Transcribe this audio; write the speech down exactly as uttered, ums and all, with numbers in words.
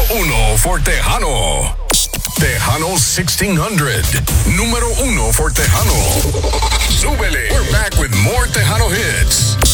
uno for Tejano. Tejano sixteen hundred. Número uno for Tejano. Súbele. We're back with more Tejano hits.